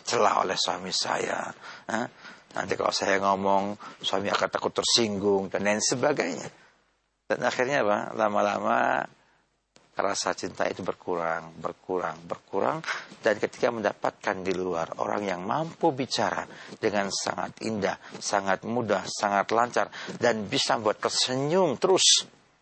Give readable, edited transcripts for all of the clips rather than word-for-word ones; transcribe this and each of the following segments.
tercela oleh suami saya. Nanti kalau saya ngomong, suami akan takut tersinggung, dan lain sebagainya. Dan akhirnya apa? Lama-lama rasa cinta itu berkurang. Dan ketika mendapatkan di luar orang yang mampu bicara dengan sangat indah, sangat mudah, sangat lancar, dan bisa membuat tersenyum terus,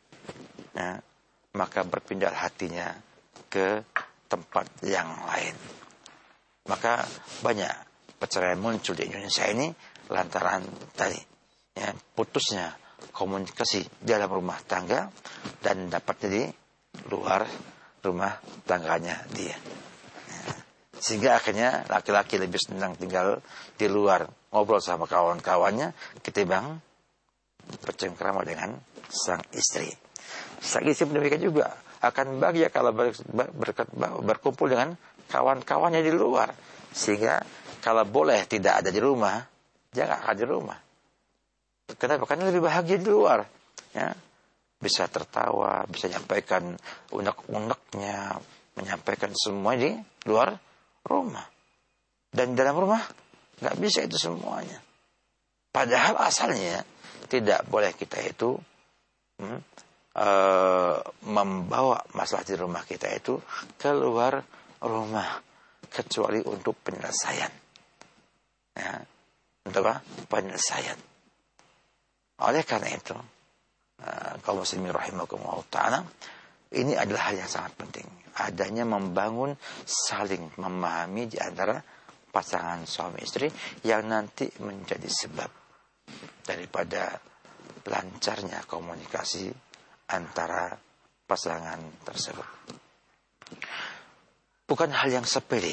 maka berpindah hatinya ke tempat yang lain. Maka banyak perceraian muncul di Indonesia ini lantaran tadi, putusnya komunikasi dalam rumah tangga dan dapatnya di luar rumah tangganya dia. Sehingga akhirnya laki-laki lebih senang tinggal di luar, ngobrol sama kawan-kawannya ketimbang bercengkrama dengan sang istri. Sang istri demikian juga akan bahagia kalau berkumpul dengan kawan-kawannya di luar. Sehingga kalau boleh tidak ada di rumah, dia nggak akan di rumah. Kenapa? Karena lebih bahagia di luar. Bisa tertawa, bisa menyampaikan unek-uneknya, menyampaikan semua di luar rumah. Dan dalam rumah nggak bisa itu semuanya. Padahal asalnya tidak boleh kita itu membawa masalah di rumah kita itu keluar rumah, kecuali untuk penyelesaian. Untuk apa? Penyelesaian. Oleh karena itu, kaum muslimin rahimakumullah ta'ala, ini adalah hal yang sangat penting. Adanya membangun saling memahami di antara pasangan suami istri yang nanti menjadi sebab daripada lancarnya komunikasi antara pasangan tersebut. Bukan hal yang sepele,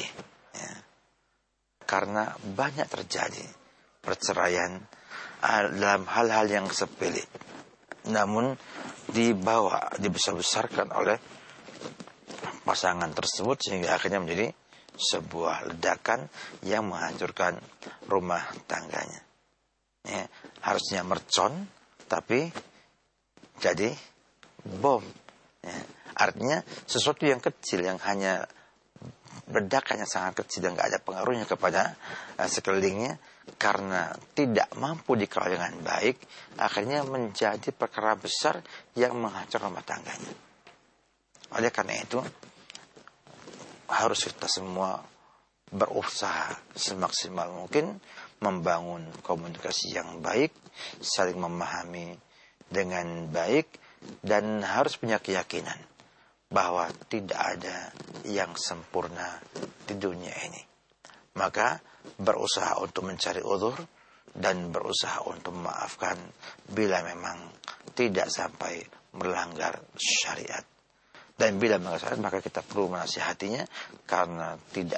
karena banyak terjadi perceraian dalam hal-hal yang sepele, namun dibesar-besarkan oleh pasangan tersebut sehingga akhirnya menjadi sebuah ledakan yang menghancurkan rumah tangganya. Harusnya mercon, tapi jadi bom. Artinya sesuatu yang kecil yang hanya ledakannya sangat kecil dan nggak ada pengaruhnya kepada sekelilingnya, karena tidak mampu dikelola dengan baik, akhirnya menjadi perkara besar yang menghancurkan rumah tangganya. Oleh karena itu, harus kita semua berusaha semaksimal mungkin membangun komunikasi yang baik, saling memahami dengan baik, dan harus punya keyakinan bahwa tidak ada yang sempurna di dunia ini. Maka berusaha untuk mencari uzur dan berusaha untuk memaafkan bila memang tidak sampai melanggar syariat. Dan bila melanggar syariat, maka kita perlu menasihatinya, karena tidak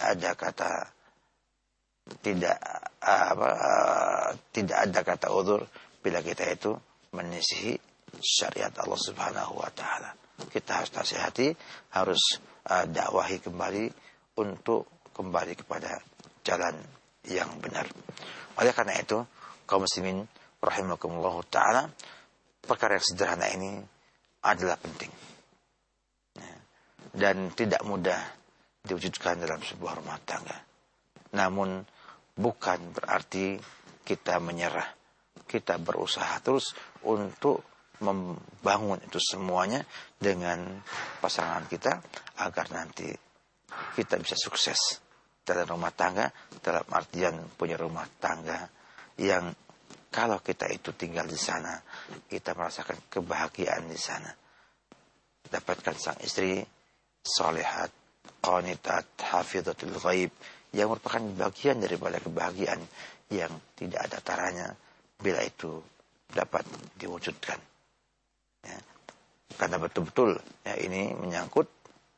ada kata uzur bila kita itu menyisihi syariat Allah Subhanahu wa taala. Kita harus nasihati, harus dakwahi kembali untuk kembali kepada jalan yang benar. Oleh karena itu, kaum muslimin rahimakumullah ta'ala, perkara yang sederhana ini adalah penting dan tidak mudah diwujudkan dalam sebuah rumah tangga. Namun bukan berarti kita menyerah. Kita berusaha terus untuk membangun itu semuanya dengan pasangan kita agar nanti kita bisa sukses dalam rumah tangga, dalam artian punya rumah tangga yang kalau kita itu tinggal di sana, kita merasakan kebahagiaan di sana. Dapatkan sang istri solehat, qanitat, hafidhatul ghaib, yang merupakan bagian daripada kebahagiaan yang tidak ada taranya bila itu dapat diwujudkan. Karena betul-betul ini menyangkut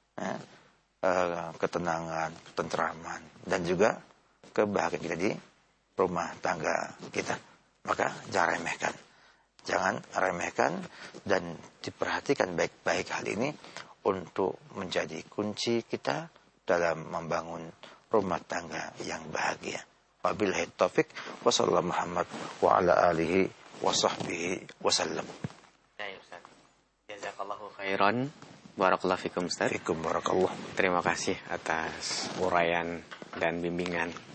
ketenangan, ketentraman, dan juga kebahagiaan kita di rumah tangga kita. Maka jangan remehkan dan diperhatikan baik-baik hal ini untuk menjadi kunci kita dalam membangun rumah tangga yang bahagia. Wabillahi taufik wa sallallahu Muhammad wa ala alihi wa sahbihi wa sallam. Jazakallahu khairan. Barakallahu fikum Ustaz. Fikum barakallah. Terima kasih atas uraian dan bimbingan